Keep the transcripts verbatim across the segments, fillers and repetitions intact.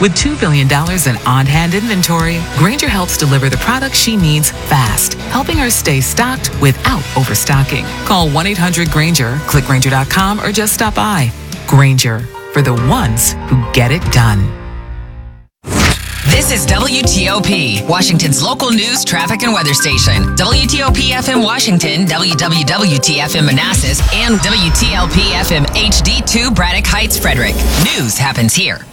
With two billion dollars in on-hand inventory, Grainger helps deliver the products she needs fast, helping her stay stocked without overstocking. Call one eight hundred Grainger, click Grainger dot com, or just stop by. Grainger, for the ones who get it done. This is W T O P, Washington's local news, traffic, and weather station. W T O P F M Washington, W W W T F M Manassas, and W T L P F M H D two Braddock Heights, Frederick. News happens here.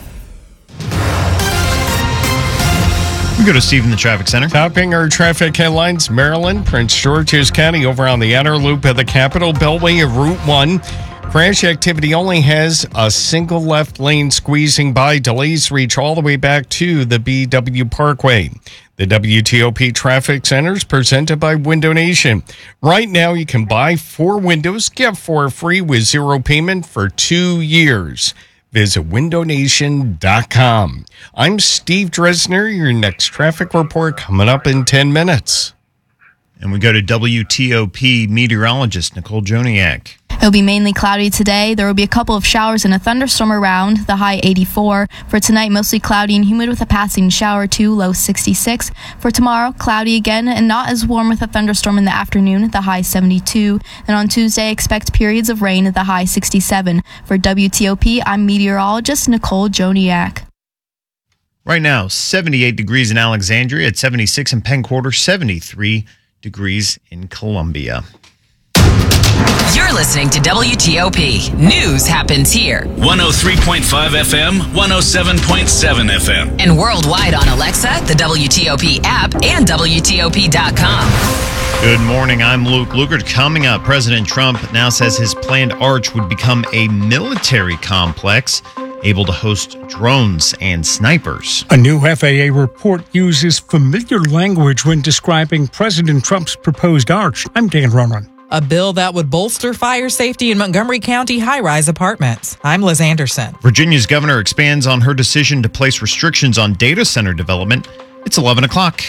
We go to Steve in the traffic center. Topping our traffic headlines, Maryland, Prince George's County over on the outer loop of the Capitol Beltway of Route one. Crash activity only has a single left lane squeezing by. Delays reach all the way back to the B W Parkway. The W T O P Traffic Center is presented by Window Nation. Right now, you can buy four windows, get four free with zero payment for two years. Visit window nation dot com. I'm Steve Dresner. Your next traffic report coming up in ten minutes. And we go to W T O P meteorologist Nicole Joniak. It'll be mainly cloudy today. There will be a couple of showers and a thunderstorm around, the high eighty-four. For tonight, mostly cloudy and humid with a passing shower too, low sixty-six. For tomorrow, cloudy again and not as warm with a thunderstorm in the afternoon, the high seventy-two. And on Tuesday, expect periods of rain at the high sixty-seven. For W T O P, I'm meteorologist Nicole Joniak. Right now, seventy-eight degrees in Alexandria, at seventy-six in Penn Quarter, seventy-three degrees in Columbia. You're listening to W T O P. News happens here. one oh three point five F M, one oh seven point seven F M. And worldwide on Alexa, the W T O P app, and W T O P dot com. Good morning. I'm Luke Lukert. Coming up, President Trump now says his planned arch would become a military complex, able to host drones and snipers. A new F A A report uses familiar language when describing President Trump's proposed arch. I'm Dan Ronan. A bill that would bolster fire safety in Montgomery County high-rise apartments. I'm Liz Anderson. Virginia's governor expands on her decision to place restrictions on data center development. It's eleven o'clock.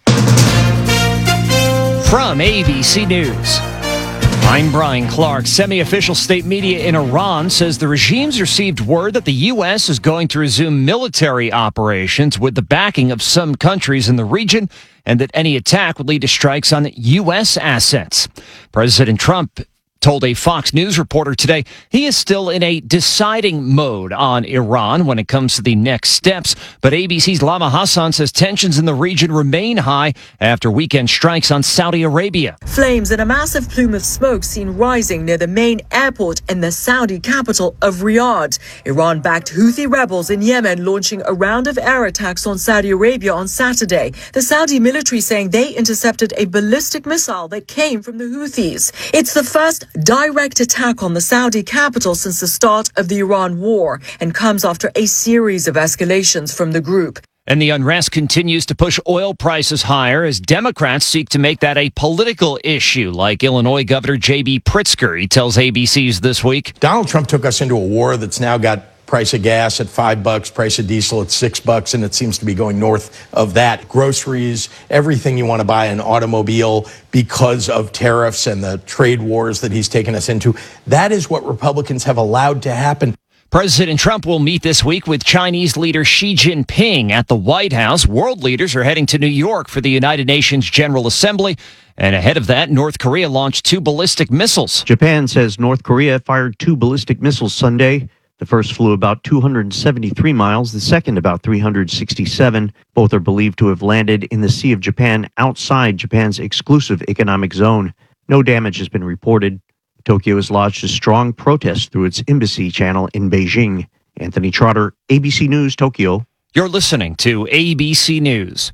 From A B C News, I'm Brian Clark. Semi-official state media in Iran says the regime's received word that the U S is going to resume military operations with the backing of some countries in the region, and that any attack would lead to strikes on U S assets. President Trump told a Fox News reporter today he is still in a deciding mode on Iran when it comes to the next steps. But A B C's Lama Hassan says tensions in the region remain high after weekend strikes on Saudi Arabia. Flames and a massive plume of smoke seen rising near the main airport in the Saudi capital of Riyadh. Iran-backed Houthi rebels in Yemen launching a round of air attacks on Saudi Arabia on Saturday. The Saudi military saying they intercepted a ballistic missile that came from the Houthis. It's the first direct attack on the Saudi capital since the start of the Iran war, and comes after a series of escalations from the group. And the unrest continues to push oil prices higher as Democrats seek to make that a political issue, like Illinois Governor J B Pritzker. He tells A B C's This Week. Donald Trump took us into a war that's now got price of gas at five bucks, price of diesel at six bucks, and it seems to be going north of that. Groceries, everything you want to buy, an automobile, because of tariffs and the trade wars that he's taken us into. That is what Republicans have allowed to happen. President Trump will meet this week with Chinese leader Xi Jinping at the White House. World leaders are heading to New York for the United Nations General Assembly. And ahead of that, North Korea launched two ballistic missiles. Japan says North Korea fired two ballistic missiles Sunday. The first flew about two hundred seventy-three miles, the second about three hundred sixty-seven. Both are believed to have landed in the Sea of Japan outside Japan's exclusive economic zone. No damage has been reported. Tokyo has lodged a strong protest through its embassy channel in Beijing. Anthony Trotter, A B C News, Tokyo. You're listening to A B C News.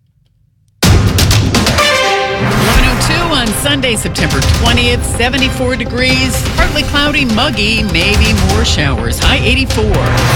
eleven oh two on Sunday, September twentieth, seventy-four degrees, partly cloudy, muggy, maybe more showers, high eighty-four.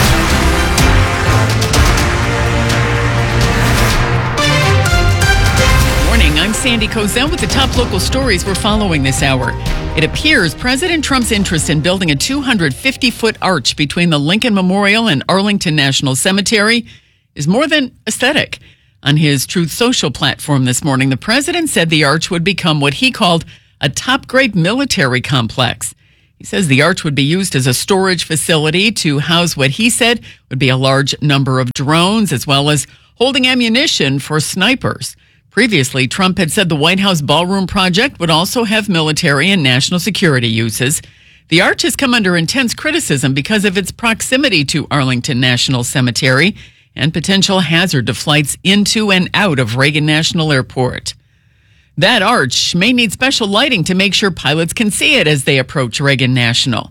Morning, I'm Sandy Kozel with the top local stories we're following this hour. It appears President Trump's interest in building a two hundred fifty foot arch between the Lincoln Memorial and Arlington National Cemetery is more than aesthetic. On his Truth Social platform this morning, the president said the arch would become what he called a top-grade military complex. He says the arch would be used as a storage facility to house what he said would be a large number of drones, as well as holding ammunition for snipers. Previously, Trump had said the White House ballroom project would also have military and national security uses. The arch has come under intense criticism because of its proximity to Arlington National Cemetery and potential hazard to flights into and out of Reagan National Airport. That arch may need special lighting to make sure pilots can see it as they approach Reagan National.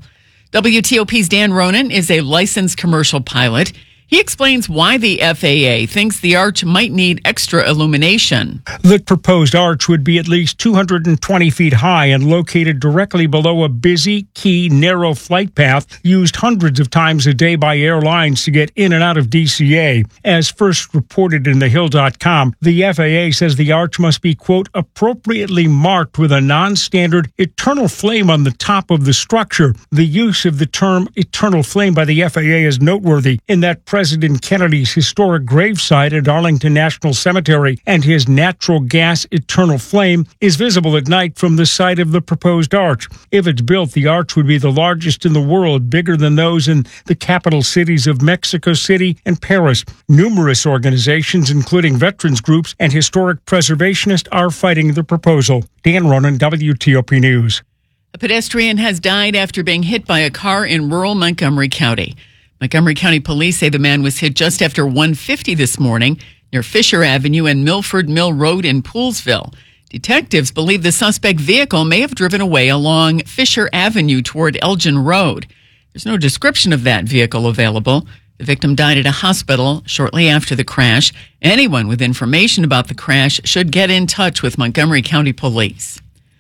W T O P's Dan Ronan is a licensed commercial pilot. He explains why the F A A thinks the arch might need extra illumination. The proposed arch would be at least two hundred twenty feet high and located directly below a busy, key, narrow flight path used hundreds of times a day by airlines to get in and out of D C A. As first reported in the hill dot com, the F A A says the arch must be, quote, appropriately marked with a non-standard eternal flame on the top of the structure. The use of the term eternal flame by the F A A is noteworthy in that President Kennedy's historic gravesite at Arlington National Cemetery and his natural gas eternal flame is visible at night from the site of the proposed arch. If it's built, the arch would be the largest in the world, bigger than those in the capital cities of Mexico City and Paris. Numerous organizations, including veterans groups and historic preservationists, are fighting the proposal. Dan Ronan, W T O P News. A pedestrian has died after being hit by a car in rural Montgomery County. Montgomery County Police say the man was hit just after one fifty this morning near Fisher Avenue and Milford Mill Road in Poolsville. Detectives believe the suspect vehicle may have driven away along Fisher Avenue toward Elgin Road. There's no description of that vehicle available. The victim died at a hospital shortly after the crash. Anyone with information about the crash should get in touch with Montgomery County Police.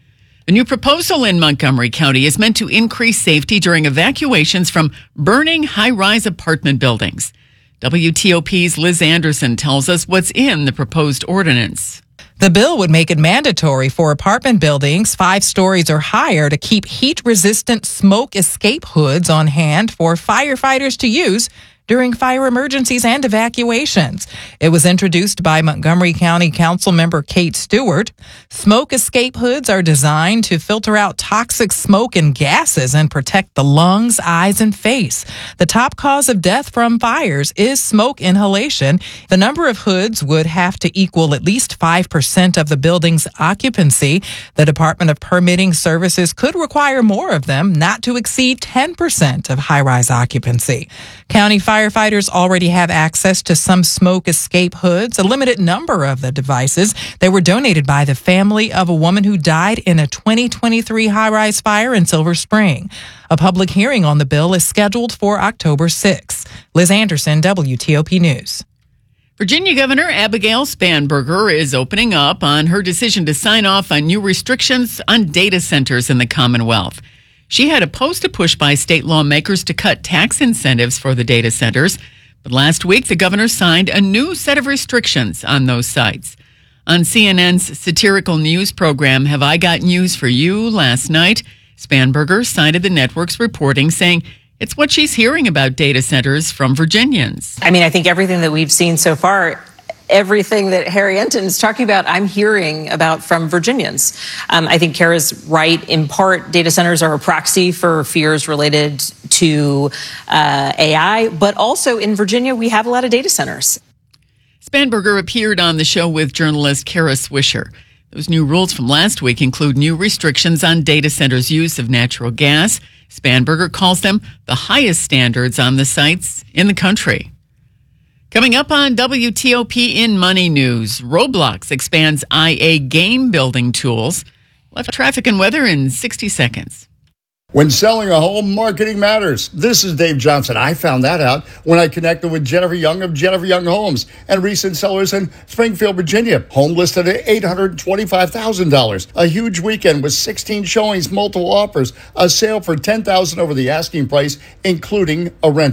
A new proposal in Montgomery County is meant to increase safety during evacuations from burning high-rise apartment buildings. W T O P's Liz Anderson tells us what's in the proposed ordinance. The bill would make it mandatory for apartment buildings five stories or higher to keep heat-resistant smoke escape hoods on hand for firefighters to use during fire emergencies and evacuations. It was introduced by Montgomery County Council member Kate Stewart. Smoke escape hoods are designed to filter out toxic smoke and gases and protect the lungs, eyes, and face. The top cause of death from fires is smoke inhalation. The number of hoods would have to equal at least five percent of the building's occupancy. The Department of Permitting Services could require more of them, not to exceed ten percent of high-rise occupancy. County firefighters already have access to some smoke escape hoods, a limited number of the devices. They were donated by the family of a woman who died in a twenty twenty-three high-rise fire in Silver Spring. A public hearing on the bill is scheduled for October sixth. Liz Anderson, W T O P News. Virginia Governor Abigail Spanberger is opening up on her decision to sign off on new restrictions on data centers in the Commonwealth. She had opposed a push by state lawmakers to cut tax incentives for the data centers, but last week the governor signed a new set of restrictions on those sites. On C N N's satirical news program, Have I Got News for You, last night, Spanberger cited the network's reporting, saying it's what she's hearing about data centers from Virginians. I mean, I think everything that we've seen so far, everything that Harry Enton is talking about, I'm hearing about from Virginians. Um, I think Kara's right. In part, data centers are a proxy for fears related to uh, A I, but also in Virginia, we have a lot of data centers. Spanberger appeared on the show with journalist Kara Swisher. Those new rules from last week include new restrictions on data centers' use of natural gas. Spanberger calls them the highest standards on the sites in the country. Coming up on W T O P in Money News, Roblox expands I A game building tools. We'll have traffic and weather in sixty seconds. When selling a home, marketing matters. This is Dave Johnson. I found that out when I connected with Jennifer Young of Jennifer Young Homes and recent sellers in Springfield, Virginia. Home listed at eight hundred twenty-five thousand dollars. A huge weekend with sixteen showings, multiple offers, a sale for ten thousand dollars over the asking price, including a rent back.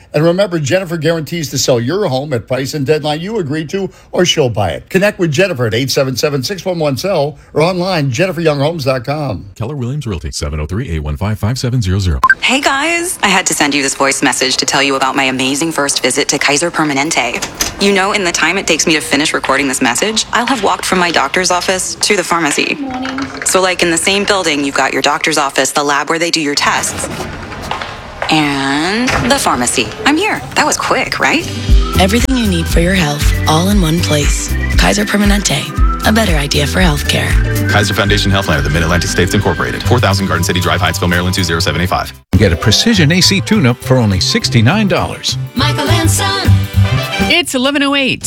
And remember, Jennifer guarantees to sell your home at price and deadline you agree to, or she'll buy it. Connect with Jennifer at eight seven seven, six one one, S E L L or online, jennifer young homes dot com. Keller Williams Realty, seven oh three, eight one five, five seven zero zero. Hey guys, I had to send you this voice message to tell you about my amazing first visit to Kaiser Permanente. You know, in the time it takes me to finish recording this message, I'll have walked from my doctor's office to the pharmacy. So like in the same building, you've got your doctor's office, the lab where they do your tests, and the pharmacy. I'm here. That was quick, right? Everything you need for your health, all in one place. Kaiser Permanente, a better idea for healthcare. Kaiser Foundation Healthline of the Mid-Atlantic States Incorporated. four thousand Garden City Drive, Hyattsville, Maryland, two zero seven eight five. Get a precision A C tune-up for only sixty-nine dollars. Michael and Son. It's eleven oh eight.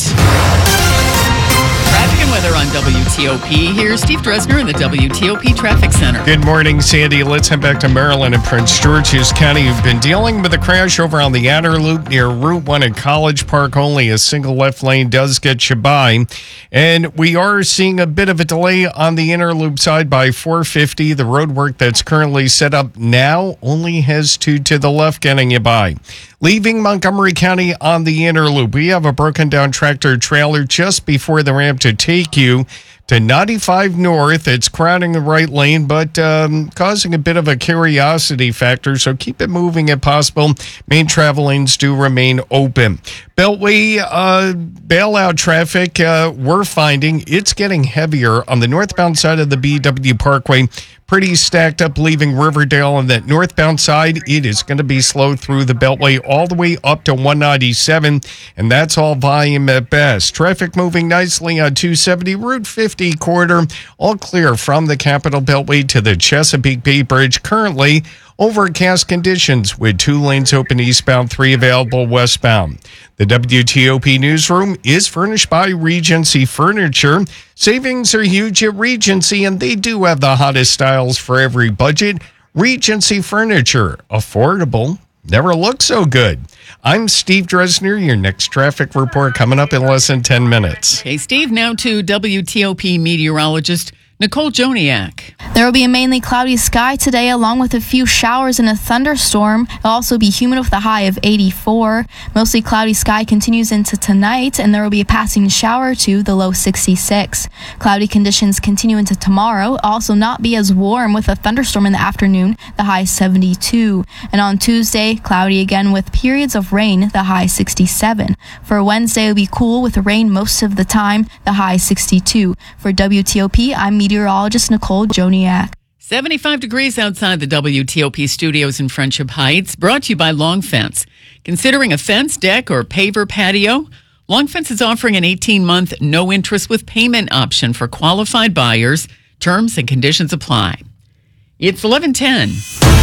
Traffic and weather on W T O P. Here's Steve Dresner in the W T O P Traffic Center. Good morning, Sandy. Let's head back to Maryland and Prince George's County. You've been dealing with a crash over on the outer loop near Route one at College Park. Only a single left lane does get you by. And we are seeing a bit of a delay on the inner loop side by four fifty. The road work that's currently set up now only has two to the left getting you by. Leaving Montgomery County on the inner loop, we have a broken down tractor trailer just before the ramp to take you to ninety-five North. It's crowding the right lane, but um, causing a bit of a curiosity factor, so keep it moving if possible. Main travel lanes do remain open. Beltway uh, bailout traffic, uh, we're finding it's getting heavier on the northbound side of the B W Parkway. Pretty stacked up leaving Riverdale on that northbound side. It is going to be slow through the Beltway all the way up to one ninety-seven, and that's all volume at best. Traffic moving nicely on two seventy, Route fifty corridor, all clear from the Capitol Beltway to the Chesapeake Bay Bridge. Currently, overcast conditions with two lanes open eastbound, three available westbound. The W T O P newsroom is furnished by Regency Furniture. Savings are huge at Regency, and they do have the hottest styles for every budget. Regency Furniture, affordable, never looked so good. I'm Steve Dresner. Your next traffic report coming up in less than ten minutes. Hey, Steve, now to W T O P meteorologist Nicole Joniak. There will be a mainly cloudy sky today, along with a few showers and a thunderstorm. It'll also be humid with a high of eighty-four. Mostly cloudy sky continues into tonight, and there will be a passing shower or two, the low sixty-six. Cloudy conditions continue into tomorrow. It'll also not be as warm with a thunderstorm in the afternoon, the high seventy-two. And on Tuesday, cloudy again with periods of rain, the high sixty-seven. For Wednesday, it'll be cool with rain most of the time, the high sixty-two. For W T O P, I'm meteorologist Nicole Joniak. seventy-five degrees outside the W T O P studios in Friendship Heights, brought to you by Long Fence. Considering a fence, deck, or paver patio? Long Fence is offering an eighteen-month no-interest with payment option for qualified buyers. Terms and conditions apply. It's eleven ten.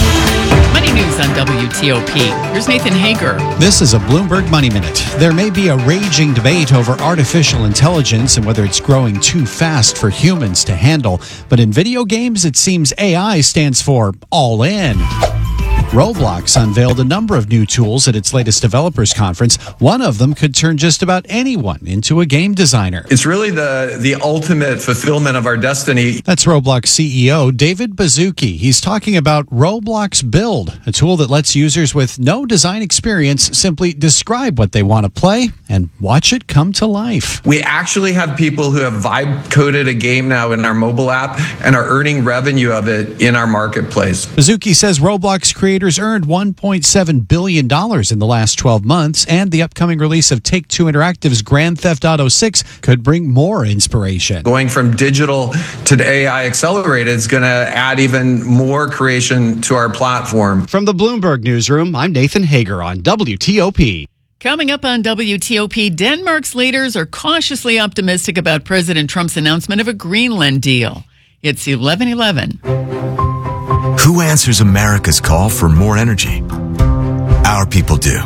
Money news on W T O P. Here's Nathan Hager. This is a Bloomberg Money Minute. There may be a raging debate over artificial intelligence and whether it's growing too fast for humans to handle. But in video games, it seems A I stands for all in. Roblox unveiled a number of new tools at its latest developers conference. One of them could turn just about anyone into a game designer. It's really the, the ultimate fulfillment of our destiny. That's Roblox C E O David Baszucki. He's talking about Roblox Build, a tool that lets users with no design experience simply describe what they want to play and watch it come to life. We actually have people who have vibe coded a game now in our mobile app and are earning revenue of it in our marketplace. Baszucki says Roblox creators earned one point seven billion dollars in the last twelve months, and the upcoming release of Take-Two Interactive's Grand Theft Auto six could bring more inspiration. Going from digital to A I accelerated is going to add even more creation to our platform. From the Bloomberg Newsroom, I'm Nathan Hager on W T O P. Coming up on W T O P, Denmark's leaders are cautiously optimistic about President Trump's announcement of a Greenland deal. It's eleven eleven. Who answers America's call for more energy? Our people do.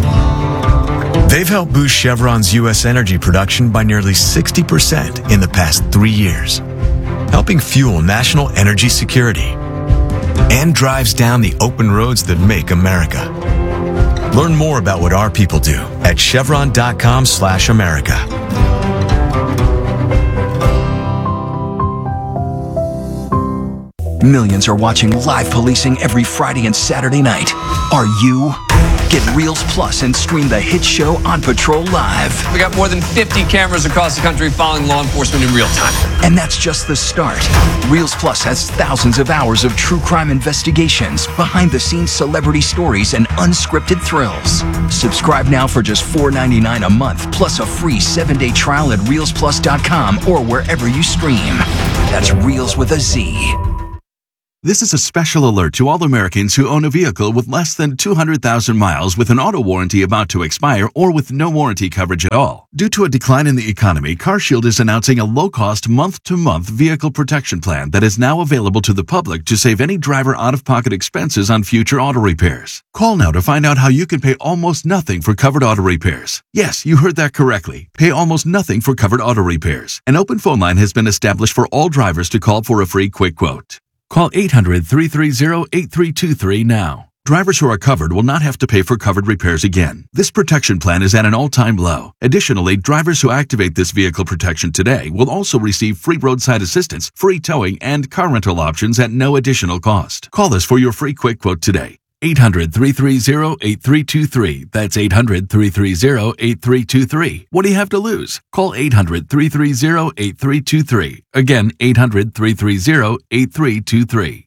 They've helped boost Chevron's U S energy production by nearly sixty percent in the past three years, helping fuel national energy security, and drives down the open roads that make America. Learn more about what our people do at chevron.com slash America. Millions are watching live policing every Friday and Saturday night. Are you? Get Reels Plus and stream the hit show On Patrol live. We got more than fifty cameras across the country following law enforcement in real time. And that's just the start. Reels Plus has thousands of hours of true crime investigations, behind-the-scenes celebrity stories, and unscripted thrills. Subscribe now for just four ninety-nine a month, plus a free seven-day trial at reels plus dot com or wherever you stream. That's Reels with a Z. This is a special alert to all Americans who own a vehicle with less than two hundred thousand miles with an auto warranty about to expire or with no warranty coverage at all. Due to a decline in the economy, CarShield is announcing a low-cost month-to-month vehicle protection plan that is now available to the public to save any driver out-of-pocket expenses on future auto repairs. Call now to find out how you can pay almost nothing for covered auto repairs. Yes, you heard that correctly. Pay almost nothing for covered auto repairs. An open phone line has been established for all drivers to call for a free quick quote. Call eight hundred, three three zero, eight three two three now. Drivers who are covered will not have to pay for covered repairs again. This protection plan is at an all-time low. Additionally, drivers who activate this vehicle protection today will also receive free roadside assistance, free towing, and car rental options at no additional cost. Call us for your free quick quote today. eight hundred, three three zero, eight three two three. That's eight hundred, three three zero, eight three two three. What do you have to lose? Call eight hundred, three three zero, eight three two three. Again, eight hundred, three three zero, eight three two three.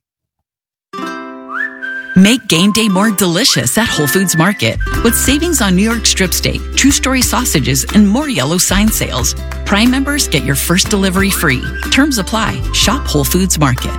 Make game day more delicious at Whole Foods Market with savings on New York strip steak, True Story sausages, and more yellow sign sales. Prime members get your first delivery free. Terms apply. Shop Whole Foods Market.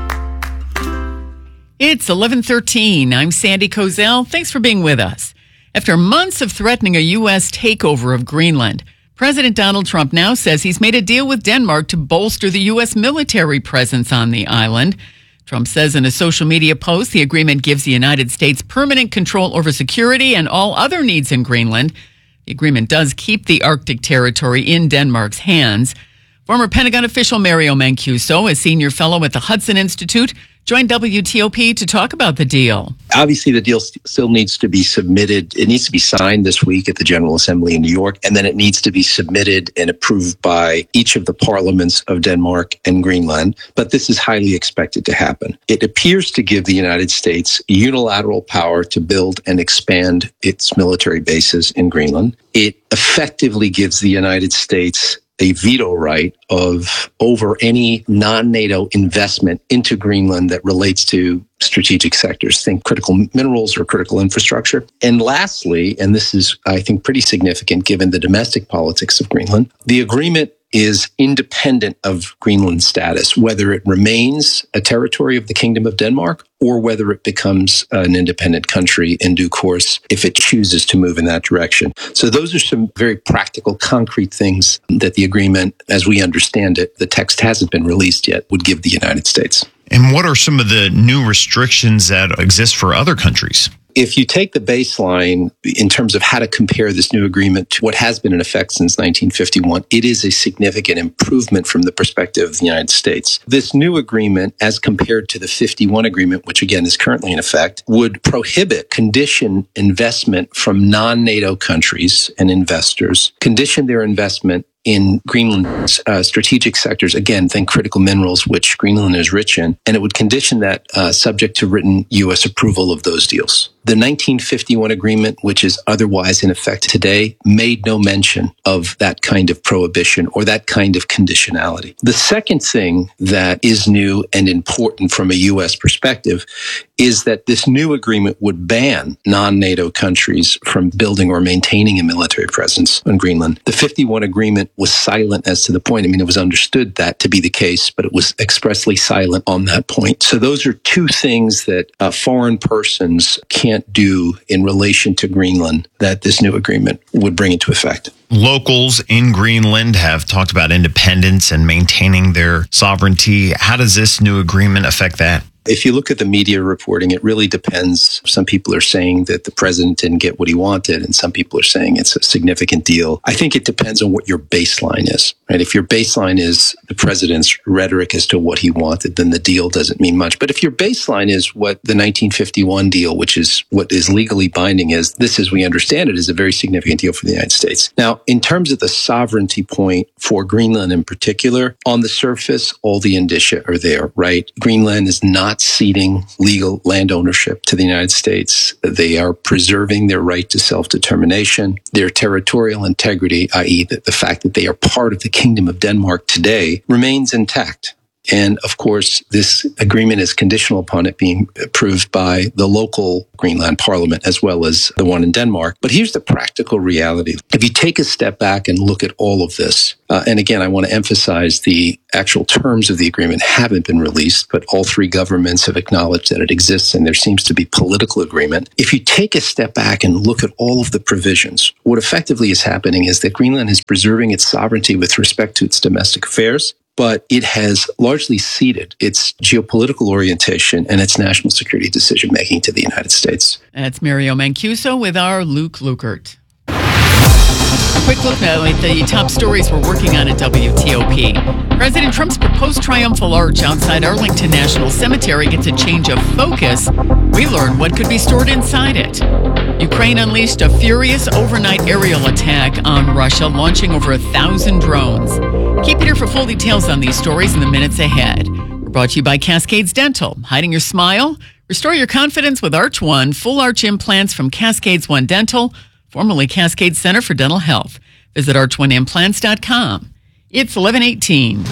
It's eleven thirteen. I'm Sandy Kozel. Thanks for being with us. After months of threatening a U S takeover of Greenland, President Donald Trump now says he's made a deal with Denmark to bolster the U S military presence on the island. Trump says in a social media post the agreement gives the United States permanent control over security and all other needs in Greenland. The agreement does keep the Arctic territory in Denmark's hands. Former Pentagon official Mario Mancuso, a senior fellow at the Hudson Institute, joined W T O P to talk about the deal. Obviously, the deal st- still needs to be submitted. It needs to be signed this week at the General Assembly in New York, and then it needs to be submitted and approved by each of the parliaments of Denmark and Greenland. But this is highly expected to happen. It appears to give the United States unilateral power to build and expand its military bases in Greenland. It effectively gives the United States a veto right of over any non-NATO investment into Greenland that relates to strategic sectors. Think critical minerals or critical infrastructure. And lastly, and this is, I think, pretty significant given the domestic politics of Greenland, the agreement is independent of Greenland's status, whether it remains a territory of the Kingdom of Denmark or whether it becomes an independent country in due course if it chooses to move in that direction. So those are some very practical, concrete things that the agreement, as we understand it, the text hasn't been released yet, would give the United States. And what are some of the new restrictions that exist for other countries? If you take the baseline in terms of how to compare this new agreement to what has been in effect since nineteen fifty-one, it is a significant improvement from the perspective of the United States. This new agreement, as compared to the fifty-one agreement, which again is currently in effect, would prohibit, condition investment from non-NATO countries and investors, condition their investment in Greenland's uh, strategic sectors. Again, think critical minerals, which Greenland is rich in, and it would condition that uh, subject to written U S approval of those deals. The nineteen fifty-one agreement, which is otherwise in effect today, made no mention of that kind of prohibition or that kind of conditionality. The second thing that is new and important from a U S perspective is that this new agreement would ban non-NATO countries from building or maintaining a military presence on Greenland. The fifty-one agreement was silent as to the point. I mean, it was understood that to be the case, but it was expressly silent on that point. So those are two things that uh, foreign persons can't do in relation to Greenland that this new agreement would bring into effect. Locals in Greenland have talked about independence and maintaining their sovereignty. How does this new agreement affect that? If you look at the media reporting, it really depends. Some people are saying that the president didn't get what he wanted, and some people are saying it's a significant deal. I think it depends on what your baseline is, right? If your baseline is the president's rhetoric as to what he wanted, then the deal doesn't mean much. But if your baseline is what the nineteen fifty-one deal, which is what is legally binding, is, this, as we understand it, is a very significant deal for the United States. Now, in terms of the sovereignty point for Greenland in particular, on the surface, all the indicia are there, right? Greenland is not not ceding legal land ownership to the United States. They are preserving their right to self-determination. Their territorial integrity, that is the, the fact that they are part of the Kingdom of Denmark today, remains intact. And of course, this agreement is conditional upon it being approved by the local Greenland Parliament as well as the one in Denmark. But here's the practical reality. If you take a step back and look at all of this, uh, and again, I want to emphasize the actual terms of the agreement haven't been released, but all three governments have acknowledged that it exists and there seems to be political agreement. If you take a step back and look at all of the provisions, what effectively is happening is that Greenland is preserving its sovereignty with respect to its domestic affairs, but it has largely ceded its geopolitical orientation and its national security decision-making to the United States. That's Mario Mancuso with our Luke Lukert. A quick look now at the top stories we're working on at W T O P. President Trump's proposed triumphal arch outside Arlington National Cemetery gets a change of focus. We learn what could be stored inside it. Ukraine unleashed a furious overnight aerial attack on Russia, launching over a thousand drones. Keep it here for full details on these stories in the minutes ahead. We're brought to you by Cascades Dental. Hiding your smile? Restore your confidence with Arch One, full arch implants from Cascades One Dental, formerly Cascade Center for Dental Health. Visit arch one implants dot com. It's eleven eighteen.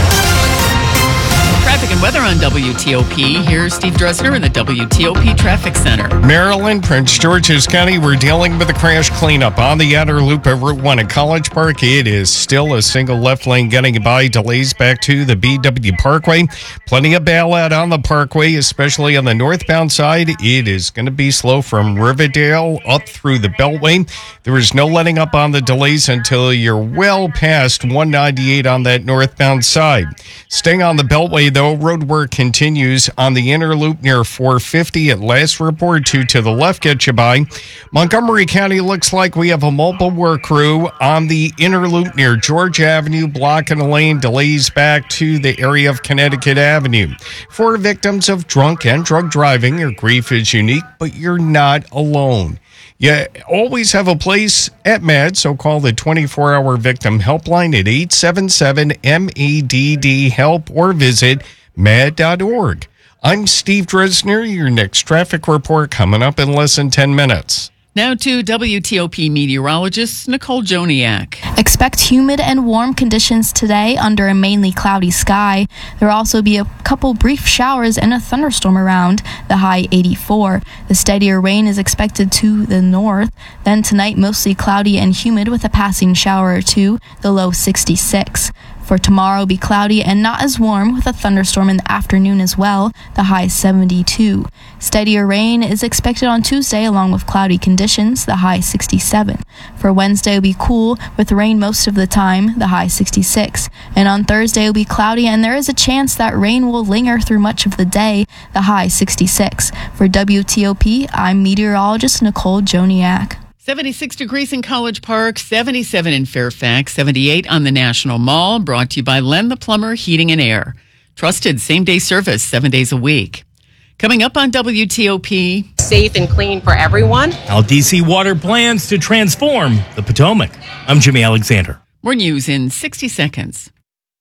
Traffic and weather on W T O P. Here's Steve Dresner in the W T O P Traffic Center. Maryland, Prince George's County, we're dealing with a crash cleanup on the outer loop of Route one at College Park. It is still a single left lane getting by. Delays back to the B W Parkway. Plenty of bailout on the Parkway, especially on the northbound side. It is going to be slow from Riverdale up through the Beltway. There is no letting up on the delays until you're well past one ninety-eight on that northbound side. Staying on the Beltway, though, road work continues on the inner loop near four fifty at last report. Two to the left get you by. Montgomery County looks like we have a mobile work crew on the inner loop near George Avenue, blocking a lane. Delays back to the area of Connecticut Avenue. For victims of drunk and drug driving, your grief is unique, but you're not alone. You always have a place at M A D, so call the twenty-four hour victim helpline at eight seven seven M E D D help or visit M A D dot org. I'm Steve Dresner. Your next traffic report coming up in less than ten minutes. Now to W T O P meteorologist Nicole Joniak. Expect humid and warm conditions today under a mainly cloudy sky. There will also be a couple brief showers and a thunderstorm around, the high eighty-four. The steadier rain is expected to the north. Then tonight, mostly cloudy and humid with a passing shower or two, the low sixty-six. For tomorrow, be cloudy and not as warm with a thunderstorm in the afternoon as well, the high seventy-two. Steadier rain is expected on Tuesday along with cloudy conditions, the high sixty-seven. For Wednesday, it will be cool with rain most of the time, the high sixty-six. And on Thursday, it will be cloudy and there is a chance that rain will linger through much of the day, the high sixty-six. For W T O P, I'm meteorologist Nicole Joniak. seventy-six degrees in College Park, seventy-seven in Fairfax, seventy-eight on the National Mall. Brought to you by Len the Plumber Heating and Air. Trusted same-day service seven days a week. Coming up on W T O P. Safe and clean for everyone. How D C Water plans to transform the Potomac. I'm Jimmy Alexander. More news in sixty seconds.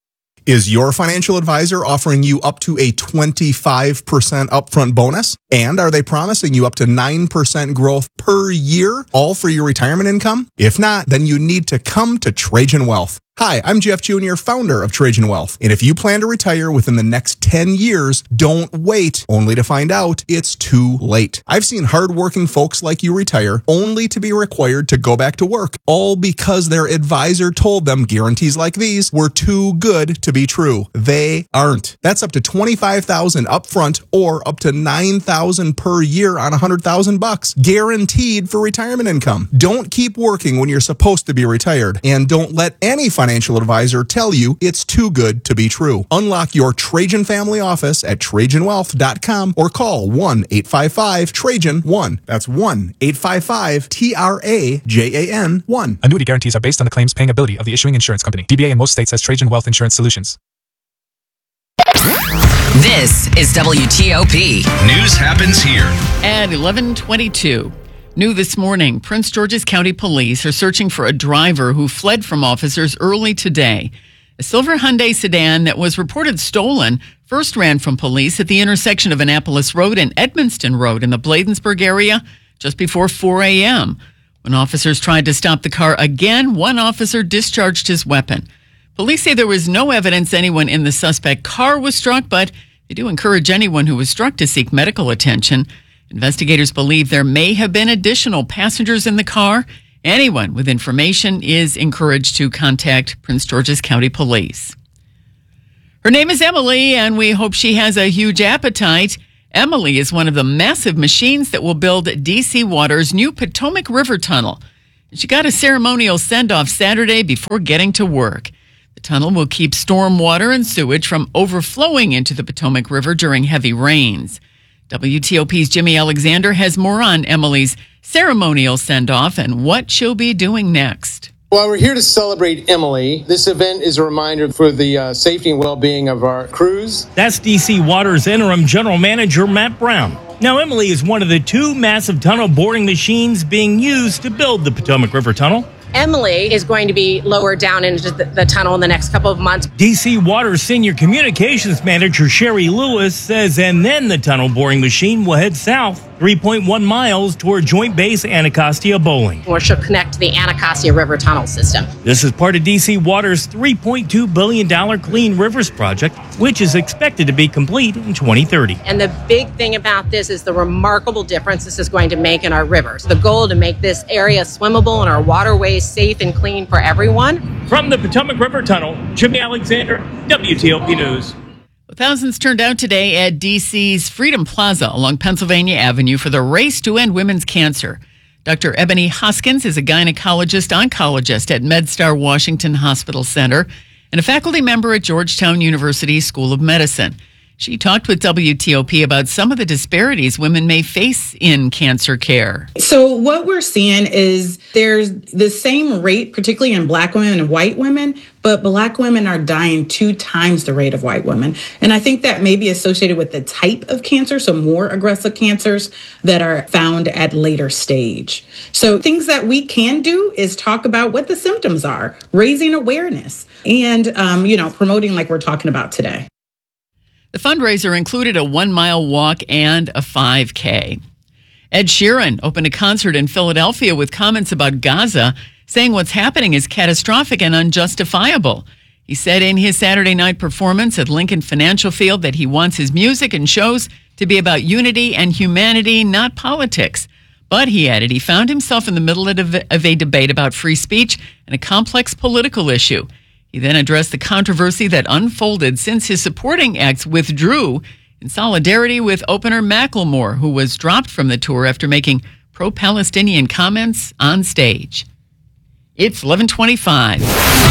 Is your financial advisor offering you up to a twenty-five percent upfront bonus? And are they promising you up to nine percent growth per year, all for your retirement income? If not, then you need to come to Trajan Wealth. Hi, I'm Jeff Junior, founder of Trajan Wealth. And if you plan to retire within the next ten years, don't wait only to find out it's too late. I've seen hardworking folks like you retire only to be required to go back to work, all because their advisor told them guarantees like these were too good to be true. They aren't. That's up to twenty-five thousand dollars upfront or up to nine thousand dollars per year on one hundred thousand bucks, guaranteed for retirement income. Don't keep working when you're supposed to be retired, and don't let any financial financial advisor tell you it's too good to be true. Unlock your Trajan family office at Trajan Wealth dot com or call one eight five five Trajan one. That's one eight five five T R A J A N one. Annuity guarantees are based on the claims paying ability of the issuing insurance company. D B A in most states has Trajan Wealth Insurance Solutions. This is W T O P. News happens here. At eleven twenty-two. New this morning, Prince George's County Police are searching for a driver who fled from officers early today. A silver Hyundai sedan that was reported stolen first ran from police at the intersection of Annapolis Road and Edmonston Road in the Bladensburg area just before four a.m. When officers tried to stop the car again, one officer discharged his weapon. Police say there was no evidence anyone in the suspect car was struck, but they do encourage anyone who was struck to seek medical attention. Investigators believe there may have been additional passengers in the car. Anyone with information is encouraged to contact Prince George's County Police. Her name is Emily, and we hope she has a huge appetite. Emily is one of the massive machines that will build D C Water's new Potomac River Tunnel. She got a ceremonial send-off Saturday before getting to work. The tunnel will keep storm water and sewage from overflowing into the Potomac River during heavy rains. W T O P's Jimmy Alexander has more on Emily's ceremonial send-off and what she'll be doing next. While we're here to celebrate Emily, this event is a reminder for the uh, safety and well-being of our crews. That's D C Water's interim general manager, Matt Brown. Now, Emily is one of the two massive tunnel boring machines being used to build the Potomac River Tunnel. Emily is going to be lowered down into the, the tunnel in the next couple of months. D C Water's senior communications manager, Sherry Lewis, says, and then the tunnel boring machine will head south three point one miles toward Joint Base Anacostia Bowling, Or she'll connect to the Anacostia River Tunnel system. This is part of D C Water's three point two billion dollars Clean Rivers project, which is expected to be complete in twenty thirty. And the big thing about this is the remarkable difference this is going to make in our rivers. The goal to make this area swimmable and our waterways safe and clean for everyone. From the Potomac River Tunnel, Jimmy Alexander, W T O P News. Thousands turned out today at D C's Freedom Plaza along Pennsylvania Avenue for the race to end women's cancer. Doctor Ebony Hoskins is a gynecologist-oncologist at MedStar Washington Hospital Center and a faculty member at Georgetown University School of Medicine. She talked with W T O P about some of the disparities women may face in cancer care. So what we're seeing is there's the same rate, particularly in Black women and white women, but Black women are dying two times the rate of white women. And I think that may be associated with the type of cancer, so more aggressive cancers that are found at later stage. So things that we can do is talk about what the symptoms are, raising awareness, and, um, you know, promoting like we're talking about today. The fundraiser included a one-mile walk and a five K. Ed Sheeran opened a concert in Philadelphia with comments about Gaza, saying what's happening is catastrophic and unjustifiable. He said in his Saturday night performance at Lincoln Financial Field that he wants his music and shows to be about unity and humanity, not politics. But he added he found himself in the middle of a, of a debate about free speech and a complex political issue. He then addressed the controversy that unfolded since his supporting acts withdrew in solidarity with opener Macklemore, who was dropped from the tour after making pro-Palestinian comments on stage. It's eleven twenty-five.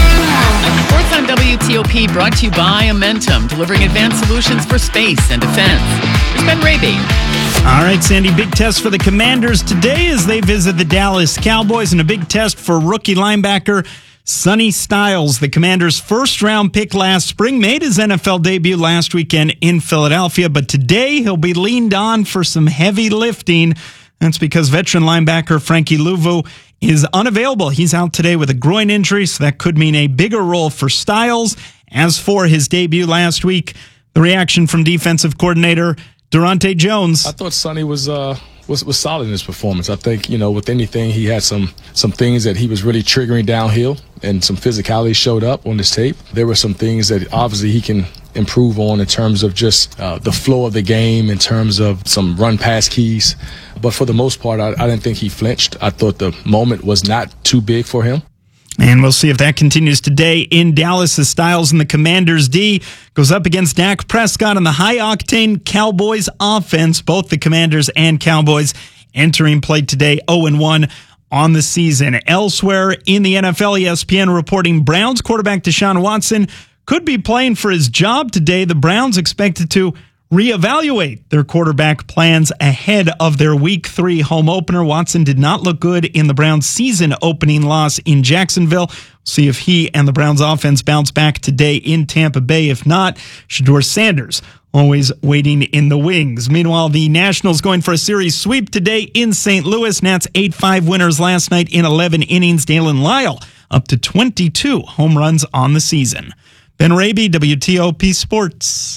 Reports on W T O P brought to you by Amentum, delivering advanced solutions for space and defense. Here's Ben Raby. All right, Sandy, big test for the Commanders today as they visit the Dallas Cowboys, and a big test for rookie linebacker Sonny Styles, the Commanders' first-round pick last spring, made his N F L debut last weekend in Philadelphia, but today he'll be leaned on for some heavy lifting. That's because veteran linebacker Frankie Louvu is unavailable. He's out today with a groin injury, so that could mean a bigger role for Styles. As for his debut last week, the reaction from defensive coordinator Durante Jones. I thought Sonny was uh, was was solid in his performance. I think, you know, with anything, he had some some things that he was really triggering downhill, and some physicality showed up on his tape. There were some things that obviously he can improve on in terms of just uh, the flow of the game, in terms of some run-pass keys. But for the most part, I, I didn't think he flinched. I thought the moment was not too big for him. And we'll see if that continues today in Dallas as Styles and the Commanders' D goes up against Dak Prescott and the high-octane Cowboys offense. Both the Commanders and Cowboys entering play today oh and one on the season. Elsewhere in the N F L, E S P N reporting Browns quarterback Deshaun Watson could be playing for his job today. The Browns expected to reevaluate their quarterback plans ahead of their week three home opener. Watson did not look good in the Browns' season opening loss in Jacksonville. See if he and the Browns offense bounce back today in Tampa Bay. If not, Shedeur Sanders always waiting in the wings. Meanwhile, the Nationals going for a series sweep today in Saint Louis. Nats eight five winners last night in eleven innings. Dalen Lyle up to twenty-two home runs on the season. Ben Raby, W T O P Sports.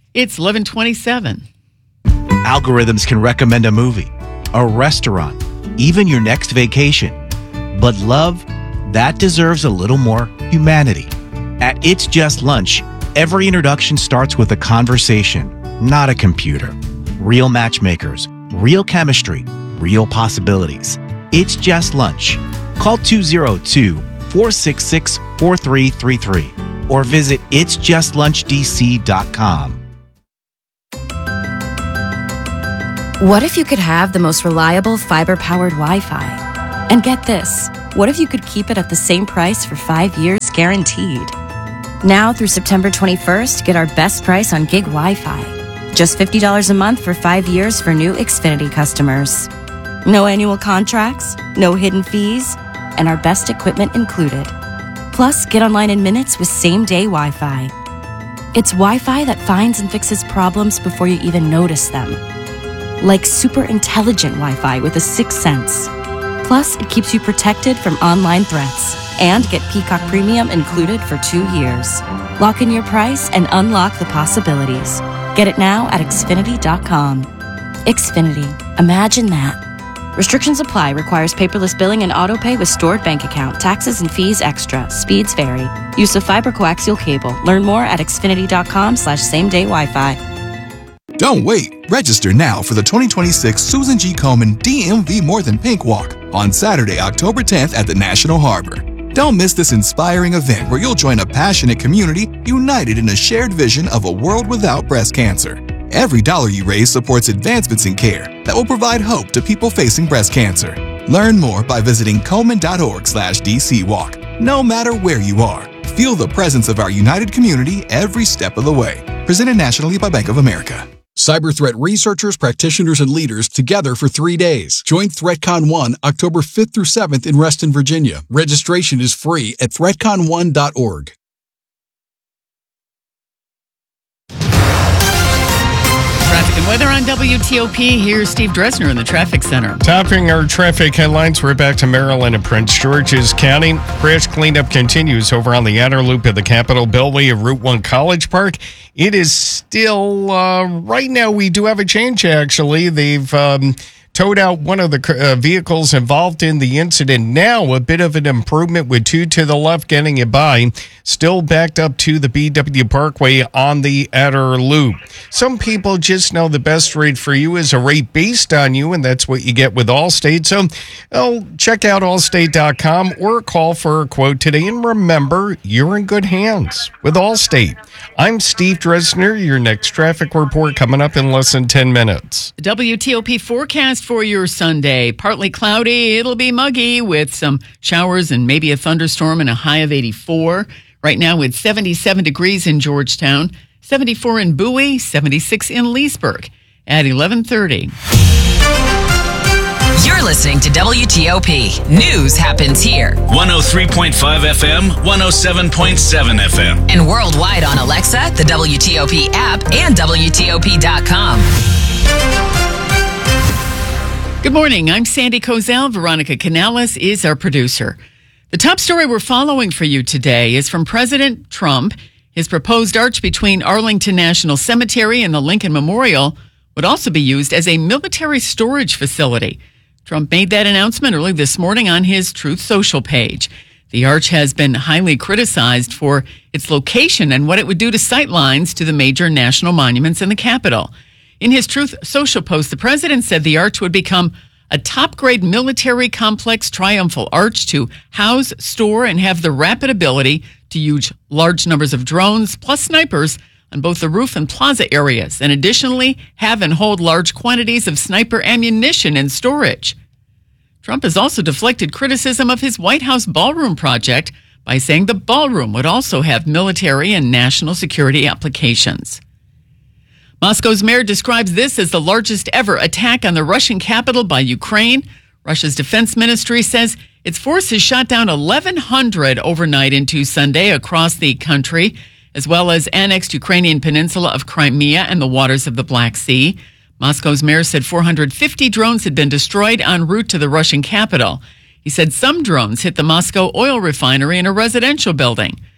It's eleven twenty-seven. Algorithms can recommend a movie, a restaurant, even your next vacation. But love, that deserves a little more humanity. At It's Just Lunch, every introduction starts with a conversation, not a computer. Real matchmakers, real chemistry, real possibilities. It's Just Lunch. Call two oh two, four six six, four three three three or visit its just lunch d c dot com. What if you could have the most reliable fiber-powered Wi-Fi? And get this, what if you could keep it at the same price for five years guaranteed? Now through September twenty-first, get our best price on gig Wi-Fi. Just fifty dollars a month for five years for new Xfinity customers. No annual contracts, no hidden fees, and our best equipment included. Plus, get online in minutes with same-day Wi-Fi. It's Wi-Fi that finds and fixes problems before you even notice them. Like super intelligent Wi-Fi with a sixth sense. Plus, it keeps you protected from online threats. And get Peacock Premium included for two years. Lock in your price and unlock the possibilities. Get it now at Xfinity dot com. Xfinity. Imagine that. Restrictions apply. Requires paperless billing and autopay with stored bank account. Taxes and fees extra. Speeds vary. Use of fiber coaxial cable. Learn more at Xfinity dot com slash same day Wi-Fi. Don't wait. Register now for the twenty twenty-six Susan G. Komen D M V More Than Pink Walk on Saturday, October tenth at the National Harbor. Don't miss this inspiring event where you'll join a passionate community united in a shared vision of a world without breast cancer. Every dollar you raise supports advancements in care that will provide hope to people facing breast cancer. Learn more by visiting Komen.org slash DC Walk. No matter where you are, feel the presence of our united community every step of the way. Presented nationally by Bank of America. Cyber threat researchers, practitioners, and leaders together for three days. Join ThreatCon one October fifth through seventh in Reston, Virginia. Registration is free at threat con one dot org. Traffic and weather on W T O P. Here's Steve Dresner in the traffic center. Topping our traffic headlines, we're back to Maryland and Prince George's County. Crash cleanup continues over on the outer loop of the Capitol Beltway of Route one College Park. It is still, uh, right now, we do have a change, actually. They've um, towed out one of the uh, vehicles involved in the incident. Now, a bit of an improvement with two to the left getting it by. Still backed up to the B W Parkway on the outer loop. Some people just know the best rate for you is a rate based on you, and that's what you get with Allstate. So oh, check out allstate dot com or call for a quote today. And remember, you're in good hands with Allstate. I'm Steve Dresner. Your next traffic report coming up in less than ten minutes. The W T O P forecast for your Sunday. Partly cloudy. It'll be muggy with some showers and maybe a thunderstorm and a high of eighty-four. Right now it's seventy-seven degrees in Georgetown, seventy-four in Bowie, seventy-six in Leesburg at eleven thirty. You're listening to W T O P. News happens here. one oh three point five F M, one oh seven point seven F M. And worldwide on Alexa, the W T O P app, and W T O P dot com. Good morning. I'm Sandy Kozel. Veronica Canales is our producer. The top story we're following for you today is from President Trump. His proposed arch between Arlington National Cemetery and the Lincoln Memorial would also be used as a military storage facility. Trump made that announcement early this morning on his Truth Social page. The arch has been highly criticized for its location and what it would do to sightlines to the major national monuments in the Capitol. In his Truth Social post, the president said the arch would become a top-grade military complex triumphal arch to house, store, and have the rapid ability to use large numbers of drones plus snipers on both the roof and plaza areas, and additionally have and hold large quantities of sniper ammunition in storage. Trump has also deflected criticism of his White House ballroom project by saying the ballroom would also have military and national security applications. Moscow's mayor describes this as the largest ever attack on the Russian capital by Ukraine. Russia's defense ministry says its forces shot down eleven hundred overnight into Sunday across the country, as well as annexed Ukrainian peninsula of Crimea and the waters of the Black Sea. Moscow's mayor said four hundred fifty drones had been destroyed en route to the Russian capital. He said some drones hit the Moscow oil refinery and a residential building.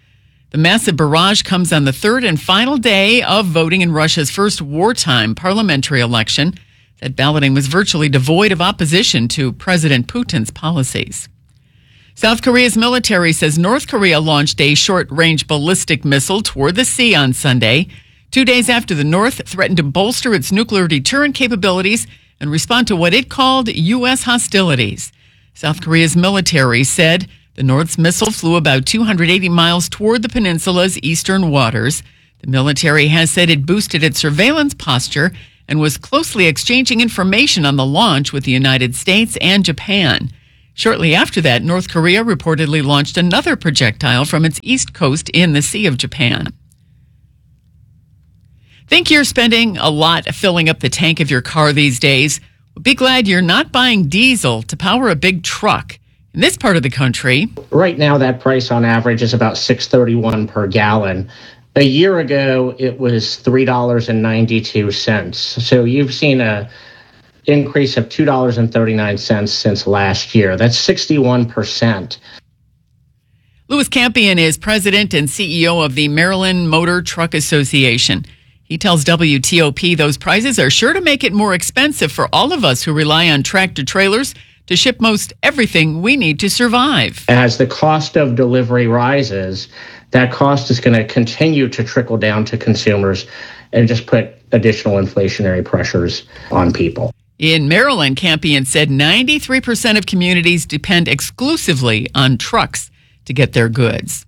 The massive barrage comes on the third and final day of voting in Russia's first wartime parliamentary election. That balloting was virtually devoid of opposition to President Putin's policies. South Korea's military says North Korea launched a short-range ballistic missile toward the sea on Sunday, two days after the North threatened to bolster its nuclear deterrent capabilities and respond to what it called U S hostilities. South Korea's military said the North's missile flew about two hundred eighty miles toward the peninsula's eastern waters. The military has said it boosted its surveillance posture and was closely exchanging information on the launch with the United States and Japan. Shortly after that, North Korea reportedly launched another projectile from its east coast in the Sea of Japan. Think you're spending a lot filling up the tank of your car these days? Well, be glad you're not buying diesel to power a big truck. In this part of the country, right now that price on average is about six dollars and thirty-one cents per gallon. A year ago, it was three dollars and ninety-two cents. So you've seen a increase of two dollars and thirty-nine cents since last year. That's sixty-one percent. Louis Campion is president and C E O of the Maryland Motor Truck Association. He tells W T O P those prices are sure to make it more expensive for all of us who rely on tractor trailers to ship most everything we need to survive. As the cost of delivery rises, that cost is going to continue to trickle down to consumers and just put additional inflationary pressures on people. In Maryland, Campion said ninety-three percent of communities depend exclusively on trucks to get their goods.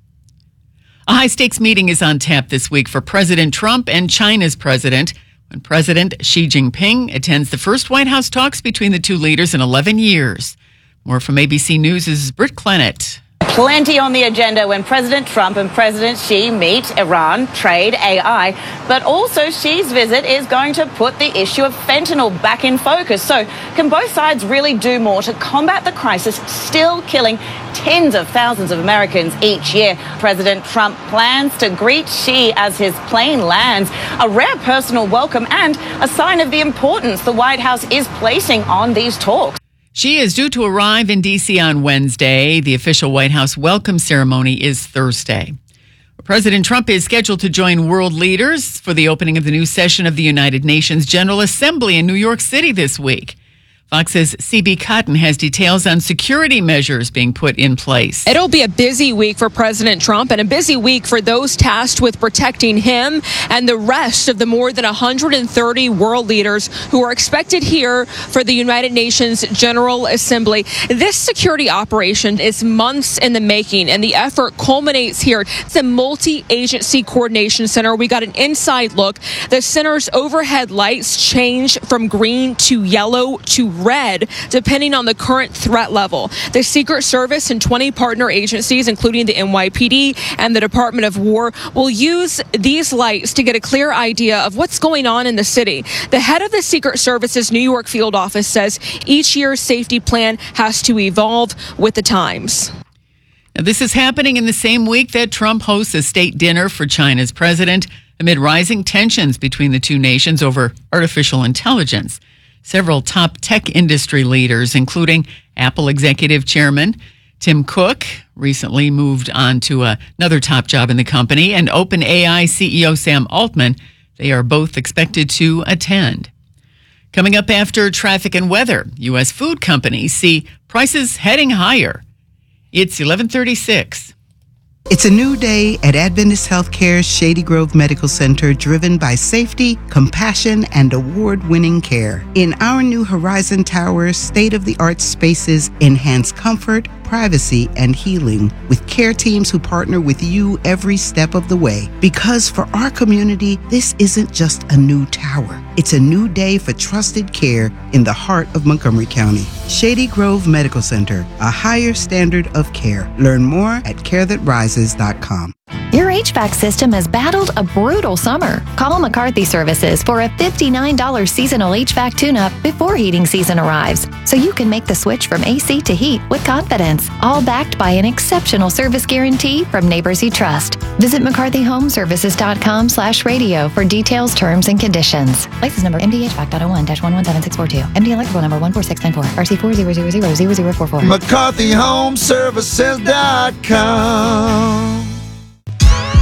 A high-stakes meeting is on tap this week for President Trump and China's president when President Xi Jinping attends the first White House talks between the two leaders in eleven years. More from A B C News' Britt Clennett. Plenty on the agenda when President Trump and President Xi meet: Iran, trade, A I. But also Xi's visit is going to put the issue of fentanyl back in focus. So can both sides really do more to combat the crisis still killing tens of thousands of Americans each year? President Trump plans to greet Xi as his plane lands, a rare personal welcome and a sign of the importance the White House is placing on these talks. Xi is due to arrive in D C on Wednesday. The official White House welcome ceremony is Thursday. President Trump is scheduled to join world leaders for the opening of the new session of the United Nations General Assembly in New York City this week. Fox's C B Cotton has details on security measures being put in place. It'll be a busy week for President Trump and a busy week for those tasked with protecting him and the rest of the more than one hundred thirty world leaders who are expected here for the United Nations General Assembly. This security operation is months in the making, and the effort culminates here. It's a multi-agency coordination center. We got an inside look. The center's overhead lights change from green to yellow to red, depending on the current threat level. The Secret Service and twenty partner agencies, including the N Y P D and the Department of War, will use these lights to get a clear idea of what's going on in the city. The head of the Secret Service's New York field office says each year's safety plan has to evolve with the times. Now, this is happening in the same week that Trump hosts a state dinner for China's president amid rising tensions between the two nations over artificial intelligence. Several top tech industry leaders, including Apple executive chairman Tim Cook, recently moved on to another top job in the company, and OpenAI C E O Sam Altman, they are both expected to attend. Coming up after traffic and weather, U S food companies see prices heading higher. It's eleven thirty-six. It's a new day at Adventist Healthcare's Shady Grove Medical Center, driven by safety, compassion, and award-winning care. In our new Horizon Tower, state-of-the-art spaces enhance comfort, privacy, and healing with care teams who partner with you every step of the way. Because for our community, this isn't just a new tower. It's a new day for trusted care in the heart of Montgomery County. Shady Grove Medical Center, a higher standard of care. Learn more at care that rises dot com. Your H V A C system has battled a brutal summer. Call McCarthy Services for a fifty-nine dollars seasonal H V A C tune-up before heating season arrives, so you can make the switch from A C to heat with confidence, all backed by an exceptional service guarantee from neighbors you trust. Visit McCarthy Home Services dot com slash radio for details, terms, and conditions. License number M D H V A C dot oh one dash one one seven six four two. M D electrical number one four six nine four. R C four zero zero zero zero zero four four. McCarthy Home Services dot com.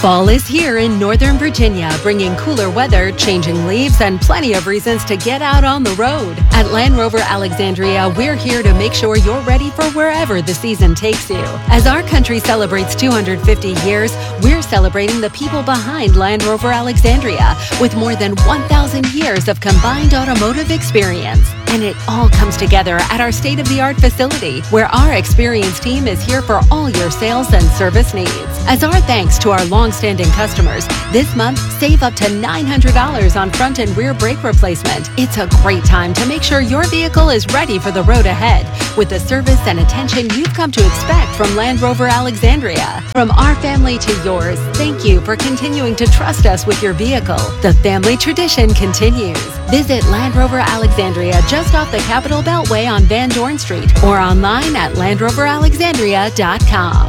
Fall is here in Northern Virginia, bringing cooler weather, changing leaves, and plenty of reasons to get out on the road. At Land Rover Alexandria, we're here to make sure you're ready for wherever the season takes you. As our country celebrates two hundred fifty years, we're celebrating the people behind Land Rover Alexandria with more than one thousand years of combined automotive experience. And it all comes together at our state-of-the-art facility, where our experienced team is here for all your sales and service needs. As our thanks to our long-standing customers, this month, save up to nine hundred dollars on front and rear brake replacement. It's a great time to make sure your vehicle is ready for the road ahead with the service and attention you've come to expect from Land Rover Alexandria. From our family to yours, thank you for continuing to trust us with your vehicle. The family tradition continues. Visit Land Rover Alexandria just off the Capitol Beltway on Van Dorn Street or online at land rover alexandria dot com.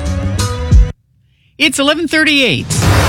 It's eleven thirty-eight.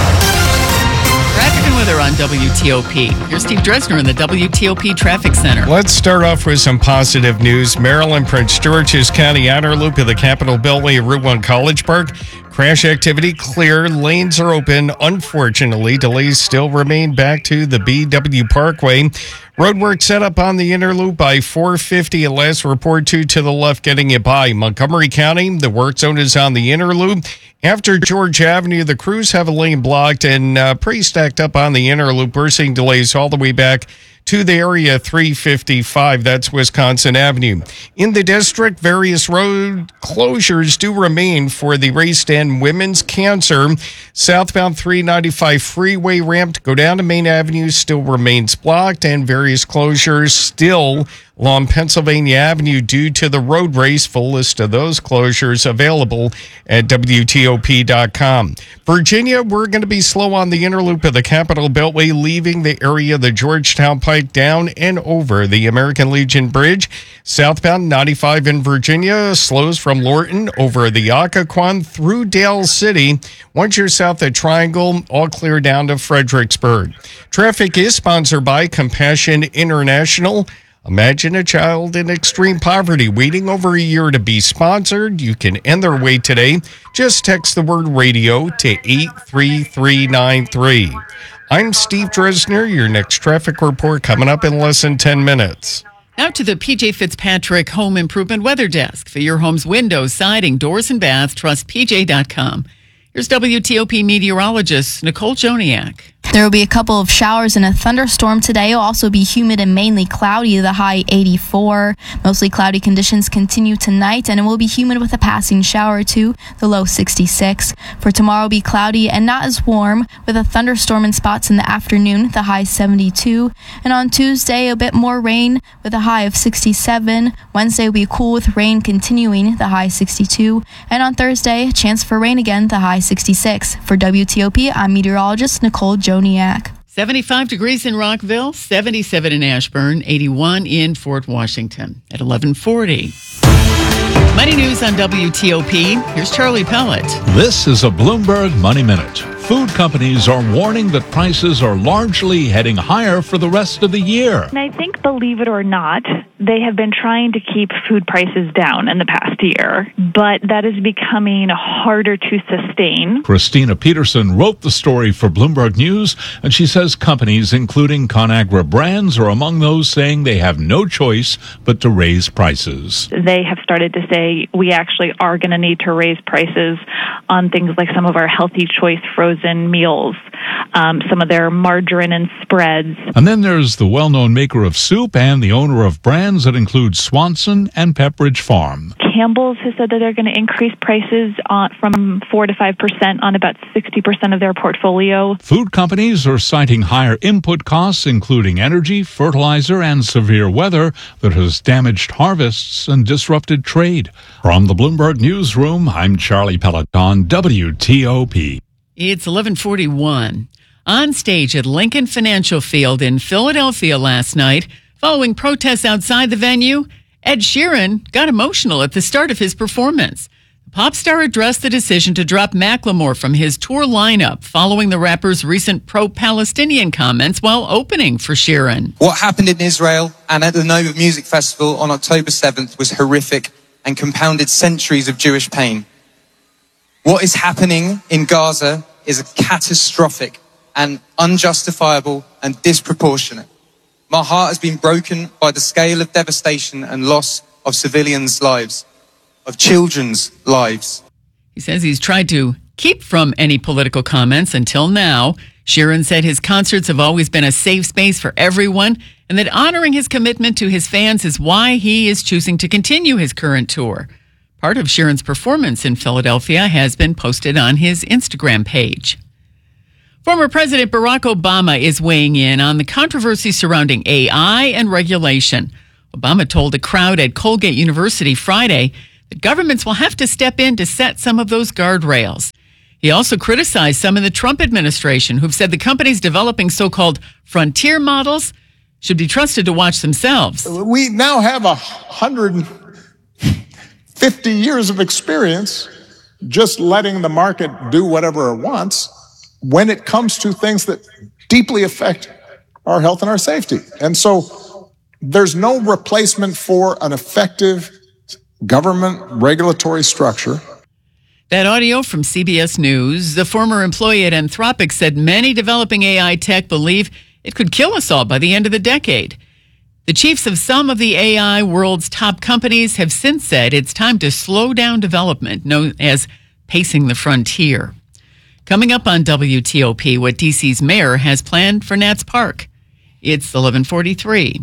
Traffic and weather on W T O P. Here's Steve Dresner in the W T O P Traffic Center. Let's start off with some positive news. Maryland, Prince George's County outer loop of the Capitol Beltway at Route one College Park. Crash activity clear. Lanes are open. Unfortunately, delays still remain back to the B W Parkway. Roadwork set up on the inner loop by four fifty at last report. Two to the left getting it by. Montgomery County, the work zone is on the inner loop. After George Avenue, the crews have a lane blocked and uh, pretty stacked up on the inner loop. We're seeing delays all the way back to the area three fifty-five. That's Wisconsin Avenue. In the district, various road closures do remain for the race and women's cancer. Southbound three ninety-five freeway ramp to go down to Main Avenue still remains blocked, and various closures still along Pennsylvania Avenue due to the road race. Full list of those closures available at W T O P dot com. Virginia, we're going to be slow on the inner loop of the Capitol Beltway, leaving the area of the Georgetown Pike down and over the American Legion Bridge. Southbound ninety-five in Virginia slows from Lorton over the Occoquan through Dale City. Once you're south of Triangle, all clear down to Fredericksburg. Traffic is sponsored by Compassion International. Imagine a child in extreme poverty waiting over a year to be sponsored. You can end their wait today. Just text the word radio to eight three three nine three. I'm Steve Dresner. Your next traffic report coming up in less than ten minutes. Now to the P J Fitzpatrick Home Improvement Weather Desk. For your home's windows, siding, doors, and bath, trust P J dot com. Here's W T O P meteorologist Nicole Joniak. There will be a couple of showers and a thunderstorm today. It will also be humid and mainly cloudy, the high eighty-four. Mostly cloudy conditions continue tonight, and it will be humid with a passing shower or two, the low sixty-six. For tomorrow, it will be cloudy and not as warm, with a thunderstorm in spots in the afternoon, the high seventy-two. And on Tuesday, a bit more rain with a high of sixty-seven. Wednesday will be cool with rain continuing, the high sixty-two. And on Thursday, a chance for rain again, the high sixty-six. For W T O P, I'm meteorologist Nicole Joniak. seventy-five degrees in Rockville, seventy-seven in Ashburn, eighty-one in Fort Washington at eleven forty. Money News on W T O P. Here's Charlie Pellet. This is a Bloomberg Money Minute. Food companies are warning that prices are largely heading higher for the rest of the year. And I think, believe it or not, they have been trying to keep food prices down in the past year, but that is becoming harder to sustain. Christina Peterson wrote the story for Bloomberg News, and she says companies, including ConAgra Brands, are among those saying they have no choice but to raise prices. They have started to say we actually are going to need to raise prices on things like some of our Healthy Choice frozen meals, um, some of their margarine and spreads. And then there's the well-known maker of soup and the owner of brands that include Swanson and Pepperidge Farm. Campbell's has said that they're going to increase prices on, from four to five percent on about sixty percent of their portfolio. Food companies are citing higher input costs, including energy, fertilizer, and severe weather that has damaged harvests and disrupted trade. From the Bloomberg Newsroom, I'm Charlie Peloton, W T O P. It's eleven forty-one. On stage at Lincoln Financial Field in Philadelphia last night, following protests outside the venue, Ed Sheeran got emotional at the start of his performance. The pop star addressed the decision to drop Macklemore from his tour lineup following the rapper's recent pro-Palestinian comments while opening for Sheeran. What happened in Israel and at the Nova Music Festival on October seventh was horrific and compounded centuries of Jewish pain. What is happening in Gaza is catastrophic and unjustifiable and disproportionate. My heart has been broken by the scale of devastation and loss of civilians' lives, of children's lives. He says he's tried to keep from any political comments until now. Sheeran said his concerts have always been a safe space for everyone and that honoring his commitment to his fans is why he is choosing to continue his current tour. Part of Sheeran's performance in Philadelphia has been posted on his Instagram page. Former President Barack Obama is weighing in on the controversy surrounding A I and regulation. Obama told a crowd at Colgate University Friday that governments will have to step in to set some of those guardrails. He also criticized some in the Trump administration who've said the companies developing so-called frontier models should be trusted to watch themselves. We now have a hundred fifty years of experience just letting the market do whatever it wants when it comes to things that deeply affect our health and our safety. And so there's no replacement for an effective government regulatory structure. That audio from C B S News. The former employee at Anthropic said many developing A I tech believe it could kill us all by the end of the decade. The chiefs of some of the A I world's top companies have since said it's time to slow down development, known as pacing the frontier. Coming up on W T O P, what D C's mayor has planned for Nats Park. It's eleven forty-three.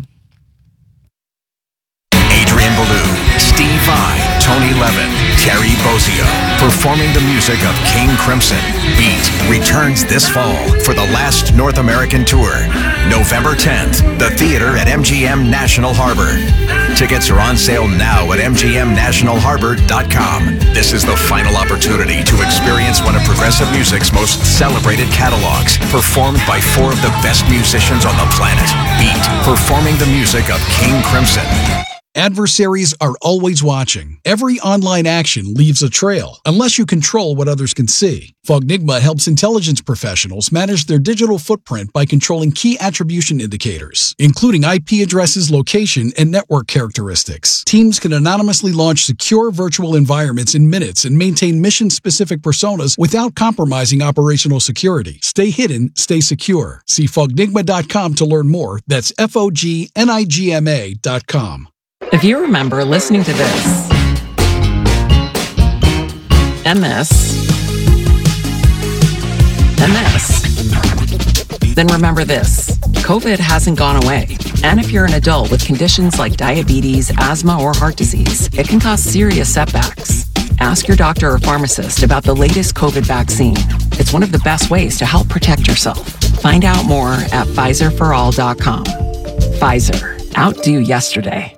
Adrian Ballou, Steve Vai, Tony Levin, Terry Bozzio, performing the music of King Crimson. Beat returns this fall for the last North American tour. November tenth, the theater at M G M National Harbor. Tickets are on sale now at M G M national harbor dot com. This is the final opportunity to experience one of progressive music's most celebrated catalogs, performed by four of the best musicians on the planet. Beat, performing the music of King Crimson. Adversaries are always watching. Every online action leaves a trail, unless you control what others can see. Fognigma helps intelligence professionals manage their digital footprint by controlling key attribution indicators, including I P addresses, location, and network characteristics. Teams can anonymously launch secure virtual environments in minutes and maintain mission-specific personas without compromising operational security. Stay hidden, stay secure. See Fognigma dot com to learn more. That's F O G N I G M A dot com. If you remember listening to this, and this, and this, then remember this. COVID hasn't gone away. And if you're an adult with conditions like diabetes, asthma, or heart disease, it can cause serious setbacks. Ask your doctor or pharmacist about the latest COVID vaccine. It's one of the best ways to help protect yourself. Find out more at Pfizer for all dot com. Pfizer, outdo yesterday.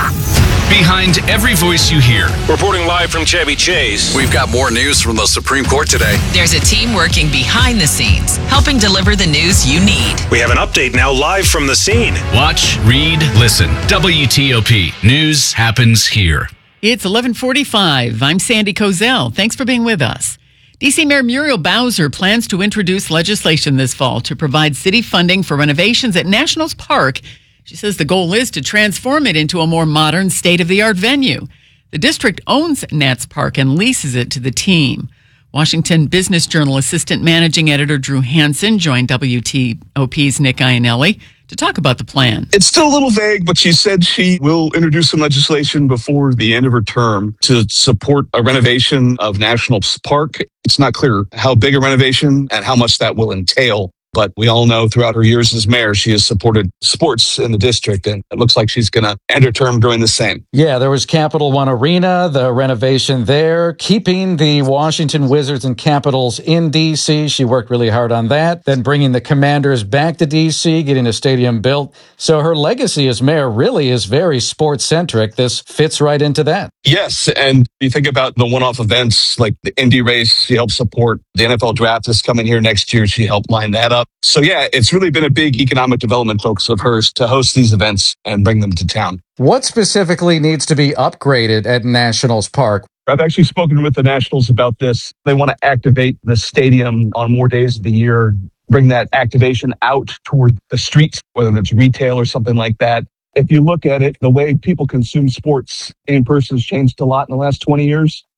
Behind every voice you hear. Reporting live from Chevy Chase. We've got more news from the Supreme Court today. There's a team working behind the scenes, helping deliver the news you need. We have an update now live from the scene. Watch, read, listen. W T O P. News happens here. It's eleven forty-five. I'm Sandy Kozel. Thanks for being with us. D C Mayor Muriel Bowser plans to introduce legislation this fall to provide city funding for renovations at Nationals Park. She says the goal is to transform it into a more modern, state-of-the-art venue. The district owns Nats Park and leases it to the team. Washington Business Journal Assistant Managing Editor Drew Hansen joined W T O P's Nick Iannelli to talk about the plan. It's still a little vague, but she said she will introduce some legislation before the end of her term to support a renovation of Nationals Park. It's not clear how big a renovation and how much that will entail. But we all know throughout her years as mayor, she has supported sports in the district, and it looks like she's going to end her term doing the same. Yeah, there was Capital One Arena, the renovation there, keeping the Washington Wizards and Capitals in D C. She worked really hard on that. Then bringing the Commanders back to D C, getting a stadium built. So her legacy as mayor really is very sports-centric. This fits right into that. Yes, and you think about the one-off events like the Indy race, she helped support. The N F L draft is coming here next year. She helped line that up. So yeah, it's really been a big economic development focus of hers to host these events and bring them to town. What specifically needs to be upgraded at Nationals Park? I've actually spoken with the Nationals about this. They want to activate the stadium on more days of the year, bring that activation out toward the streets, whether it's retail or something like that. If you look at it, the way people consume sports in person has changed a lot in the last twenty years.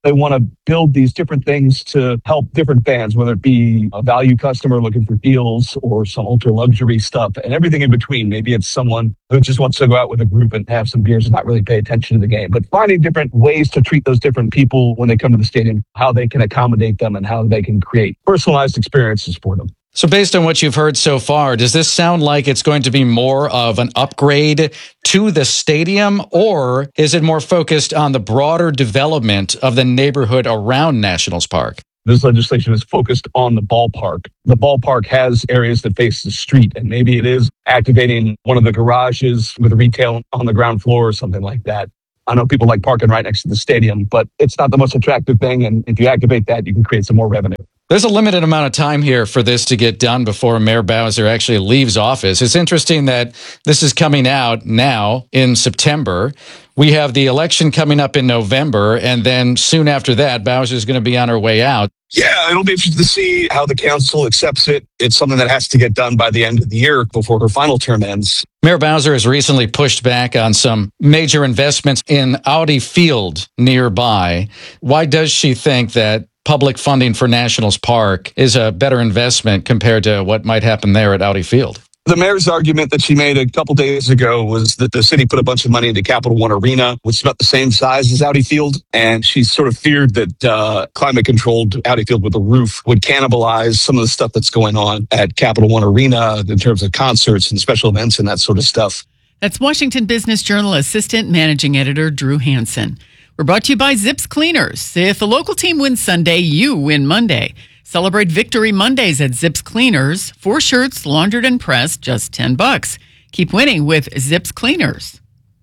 They want to build these different things to help different fans, whether it be a value customer looking for deals or some ultra luxury stuff and everything in between. Maybe it's someone who just wants to go out with a group and have some beers and not really pay attention to the game. But finding different ways to treat those different people when they come to the stadium, how they can accommodate them and how they can create personalized experiences for them. So based on what you've heard so far, does this sound like it's going to be more of an upgrade to the stadium, or is it more focused on the broader development of the neighborhood around Nationals Park? This legislation is focused on the ballpark. The ballpark has areas that face the street, and maybe it is activating one of the garages with retail on the ground floor or something like that. I know people like parking right next to the stadium, but it's not the most attractive thing, and if you activate that, you can create some more revenue. There's a limited amount of time here for this to get done before Mayor Bowser actually leaves office. It's interesting that this is coming out now in September. We have the election coming up in November, and then soon after that, Bowser is going to be on her way out. Yeah, it'll be interesting to see how the council accepts it. It's something that has to get done by the end of the year before her final term ends. Mayor Bowser has recently pushed back on some major investments in Audi Field nearby. Why does she think that public funding for Nationals Park is a better investment compared to what might happen there at Audi Field? The mayor's argument that she made a couple days ago was that the city put a bunch of money into Capital One Arena, which is about the same size as Audi Field. And she sort of feared that uh, climate-controlled Audi Field with a roof would cannibalize some of the stuff that's going on at Capital One Arena in terms of concerts and special events and that sort of stuff. That's Washington Business Journal Assistant Managing Editor Drew Hansen. We're brought to you by Zips Cleaners. If the local team wins Sunday, you win Monday. Celebrate Victory Mondays at Zips Cleaners. Four shirts, laundered and pressed, just ten bucks. Keep winning with Zips Cleaners.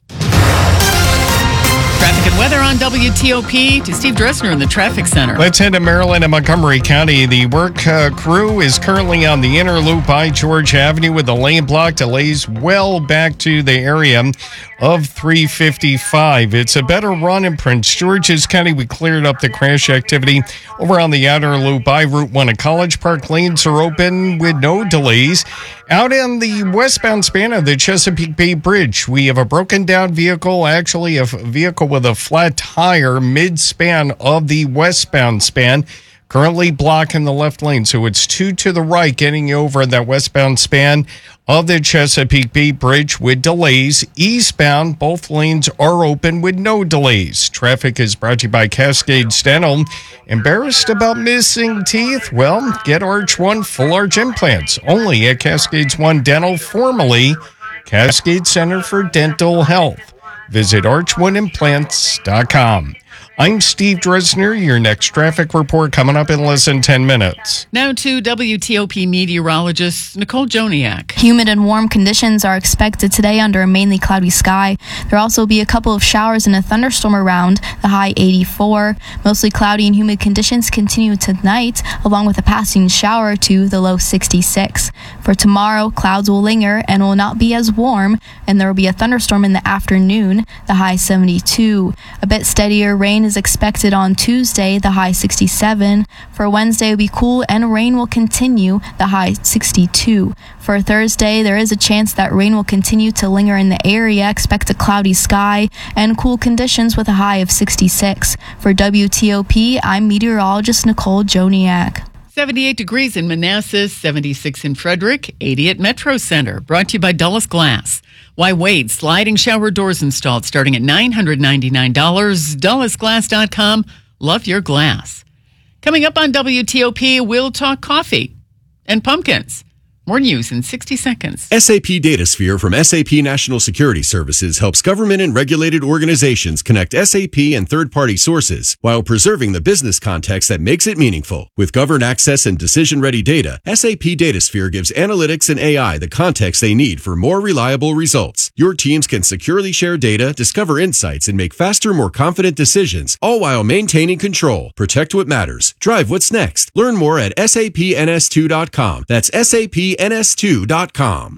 Traffic and weather on W T O P to Steve Dressner in the traffic center. Let's head to Maryland and Montgomery County. The work uh, crew is currently on the inner loop by George Avenue with the lane block. Delays well back to the area of three fifty-five. It's a better run in Prince George's County. We cleared up the crash activity over on the outer loop by Route one at College Park. Lanes are open with no delays. Out in the westbound span of the Chesapeake Bay Bridge, we have a broken down vehicle, actually a vehicle with a flat tire mid-span of the westbound span, currently blocking the left lane. So it's two to the right, getting you over that westbound span of the Chesapeake Bay Bridge with delays. Eastbound, both lanes are open with no delays. Traffic is brought to you by Cascades Dental. Embarrassed about missing teeth? Well, get Arch One full arch implants only at Cascades One Dental, formerly Cascade Center for Dental Health. Visit arch one implants dot com. I'm Steve Dressner. Your next traffic report coming up in less than ten minutes. Now to W T O P meteorologist Nicole Joniak. Humid and warm conditions are expected today under a mainly cloudy sky. There will also be a couple of showers and a thunderstorm around, the high eighty-four. Mostly cloudy and humid conditions continue tonight, along with a passing shower or two, the low sixty-six. For tomorrow, clouds will linger and will not be as warm, and there will be a thunderstorm in the afternoon, the high seventy-two. A bit steadier rain is expected on Tuesday, the high sixty-seven. For Wednesday, it will be cool and rain will continue, the high sixty-two. For Thursday, there is a chance that rain will continue to linger in the area. Expect a cloudy sky and cool conditions with a high of sixty-six. For W T O P, I'm meteorologist Nicole Joniak. seventy-eight degrees in Manassas, seventy-six in Frederick, eighty at Metro Center. Brought to you by Dulles Glass. Why wait? Sliding shower doors installed starting at nine hundred ninety-nine dollars. Dulles Glass dot com. Love your glass. Coming up on W T O P, we'll talk coffee and pumpkins. More news in sixty seconds. S A P DataSphere from S A P National Security Services helps government and regulated organizations connect S A P and third-party sources while preserving the business context that makes it meaningful. With governed access and decision-ready data, S A P DataSphere gives analytics and A I the context they need for more reliable results. Your teams can securely share data, discover insights, and make faster, more confident decisions, all while maintaining control. Protect what matters. Drive what's next. Learn more at S A P N S two dot com. That's S A P N S two dot com.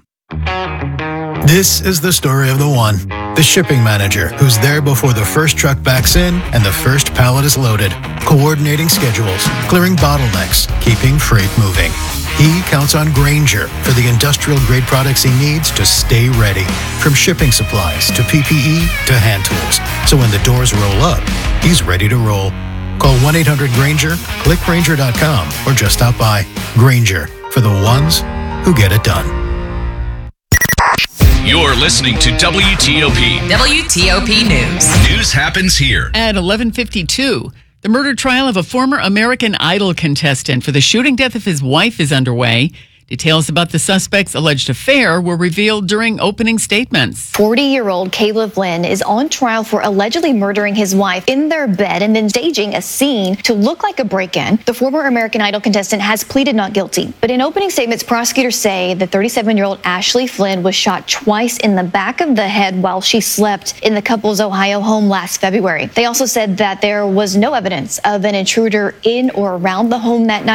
This is the story of the one, the shipping manager, who's there before the first truck backs in and the first pallet is loaded, coordinating schedules, clearing bottlenecks, keeping freight moving. He counts on Grainger for the industrial-grade products he needs to stay ready, from shipping supplies to P P E to hand tools. So when the doors roll up, he's ready to roll. Call one eight hundred Granger, click Granger dot com, or just stop by. Granger, for the ones who get it done. You're listening to W T O P. W T O P News. News happens here. At eleven fifty-two, the murder trial of a former American Idol contestant for the shooting death of his wife is underway. Details about the suspect's alleged affair were revealed during opening statements. forty-year-old Caleb Lynn is on trial for allegedly murdering his wife in their bed and then staging a scene to look like a break-in. The former American Idol contestant has pleaded not guilty. But in opening statements, prosecutors say the thirty-seven-year-old Ashley Flynn was shot twice in the back of the head while she slept in the couple's Ohio home last February. They also said that there was no evidence of an intruder in or around the home that night.